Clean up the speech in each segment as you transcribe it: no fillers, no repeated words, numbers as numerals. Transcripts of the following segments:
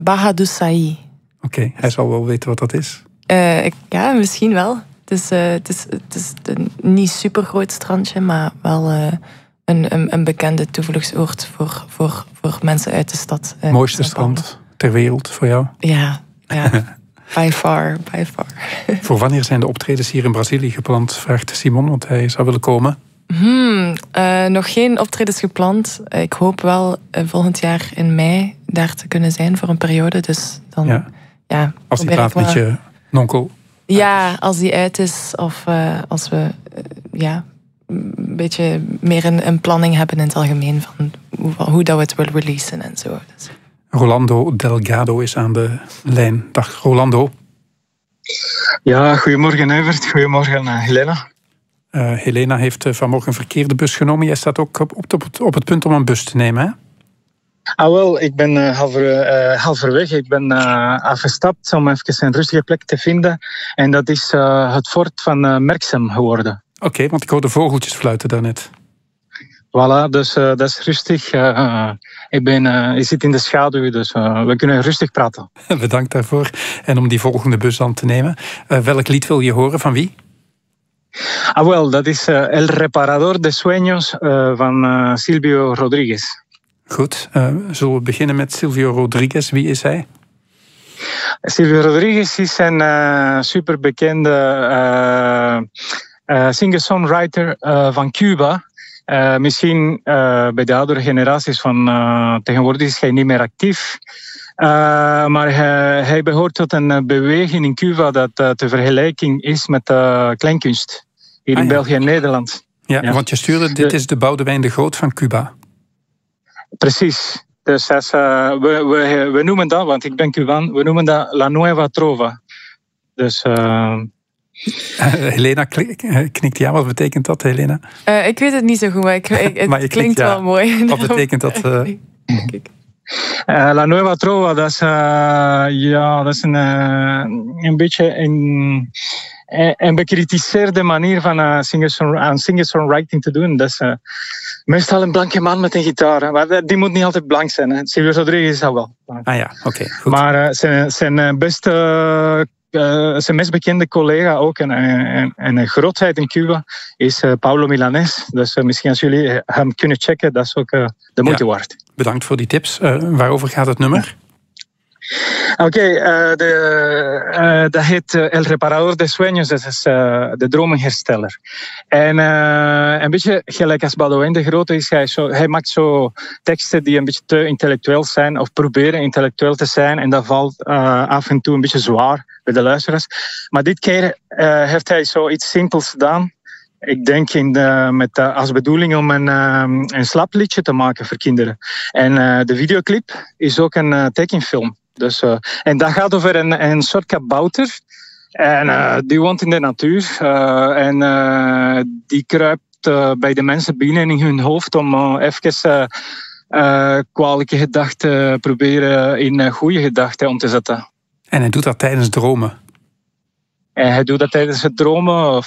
Baha do Saí. Oké, hij zal wel weten wat dat is. Ja, misschien wel. Het is een niet super groot strandje, maar wel een bekende toevluchtsoord voor mensen uit de stad. Mooiste strand ter wereld voor jou? Ja. By far. Voor wanneer zijn de optredens hier in Brazilië gepland, vraagt Simon, want hij zou willen komen. Nog geen optredens gepland. Ik hoop wel volgend jaar in mei daar te kunnen zijn voor een periode. Dus dan, als die plaat met je nonkel. Ja, als die uit is. Of als we een beetje meer een planning hebben in het algemeen. Van hoe dat we het willen releasen en zo. Dus. Rolando Delgado is aan de lijn. Dag Rolando. Ja, goedemorgen Evert. Goedemorgen Helena. Helena heeft vanmorgen een verkeerde bus genomen. Jij staat ook op het punt om een bus te nemen, hè? Wel, ik ben halverwege. Ik ben afgestapt om even een rustige plek te vinden. En dat is het fort van Merksem geworden. Oké, want ik hoorde vogeltjes fluiten daarnet. Voilà, dus dat is rustig. Ik zit in de schaduw, dus we kunnen rustig praten. Bedankt daarvoor. En om die volgende bus dan te nemen. Welk lied wil je horen? Van wie? Wel, dat is El Reparador de Sueños van Silvio Rodríguez. Goed, zullen we beginnen met Silvio Rodríguez. Wie is hij? Silvio Rodríguez is een superbekende singer-songwriter van Cuba. Misschien bij de oudere generaties van tegenwoordig is hij niet meer actief. Maar hij behoort tot een beweging in Cuba dat te vergelijking is met kleinkunst. Hier in België en Nederland. Ja, want je stuurde, dit is de Boudewijn de Groot van Cuba. Precies. Dus we noemen dat, want ik ben Cubaan, we noemen dat La Nueva Trova. Dus... Helena knikt ja. Wat betekent dat, Helena? Ik weet het niet zo goed, maar het klinkt wel mooi. Wat betekent dat? La Nueva Trova, dat is een beetje een bekritiseerde manier van aan singer-songwriting te doen. Dat is meestal een blanke man met een gitaar. Maar die moet niet altijd blank zijn. Hè. Silvio Rodríguez is dat wel. Oké, goed. Maar zijn meest bekende collega ook en een grootheid in Cuba is Paulo Milanés. Dus misschien als jullie hem kunnen checken, dat is ook de moeite waard. Bedankt voor die tips. Waarover gaat het nummer? Oké, dat heet El Reparador de Sueños, dat is de dromenhersteller. En een beetje gelijk als Boudewijn de Grote is hij maakt zo teksten die een beetje te intellectueel zijn of proberen intellectueel te zijn en dat valt af en toe een beetje zwaar bij de luisteraars. Maar dit keer heeft hij zoiets simpels gedaan. Ik denk als bedoeling om een slapliedje te maken voor kinderen. En de videoclip is ook een tekenfilm. Dus, en dat gaat over een soort kabouter. En die woont in de natuur. En die kruipt bij de mensen binnen in hun hoofd om even kwalijke gedachten proberen in goede gedachten om te zetten. En hij doet dat tijdens dromen? En hij doet dat tijdens het dromen.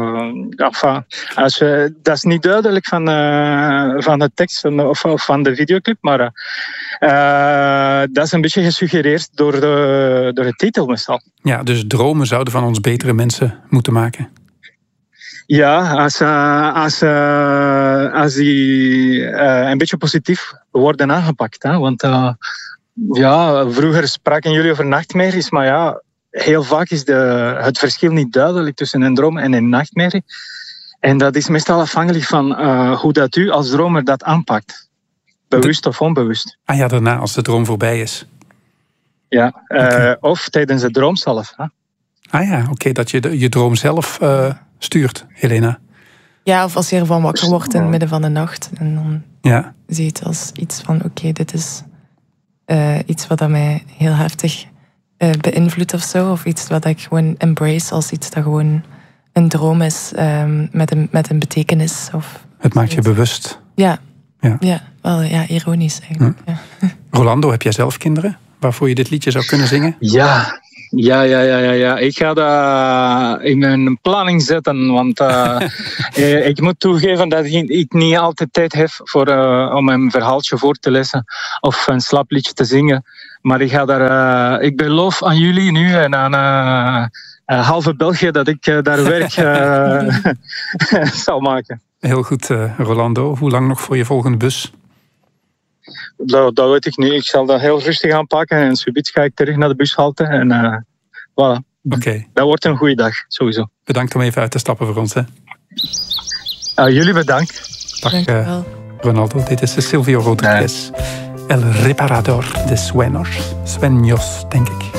Dat is niet duidelijk van de tekst of van de videoclip, maar dat is een beetje gesuggereerd door de titel meestal. Ja, dus dromen zouden van ons betere mensen moeten maken. Ja, als die een beetje positief worden aangepakt. Hè? Want vroeger spraken jullie over nachtmerries, maar ja, heel vaak is het verschil niet duidelijk tussen een droom en een nachtmerrie. En dat is meestal afhankelijk van hoe dat u als dromer dat aanpakt. Bewust of onbewust. Daarna, als de droom voorbij is. Ja, of tijdens de droom zelf. Hè? Dat je je droom zelf stuurt, Helena. Ja, of als je ervan wakker wordt in het midden van de nacht. En dan zie je het als iets van, dit is iets wat mij heel heftig beïnvloedt of zo. Of iets wat ik gewoon embrace als iets dat gewoon een droom is met een betekenis. Of het maakt je bewust. Ja, wel ironisch eigenlijk. Ja. Rolando, heb jij zelf kinderen waarvoor je dit liedje zou kunnen zingen? Ja. Ik ga dat in mijn planning zetten, want ik moet toegeven dat ik niet altijd tijd heb om een verhaaltje voor te lezen of een slapliedje te zingen. Maar ik beloof aan jullie nu en aan halve België dat ik daar werk zal maken. Heel goed, Rolando. Hoe lang nog voor je volgende bus? Dat weet ik niet. Ik zal dat heel rustig aanpakken en subiet ga ik terug naar de bushalte. En voilà. Okay. Dat wordt een goede dag, sowieso. Bedankt om even uit te stappen voor ons. Hè. Jullie bedankt. Dag Ronaldo, dit is Silvio Rodriguez. El Reparador de Sueños, denk ik.